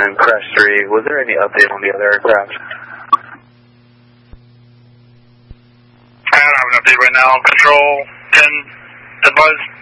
and Crash 3. Was there any update on the other aircraft? I don't have an update right now. Control 10, advise.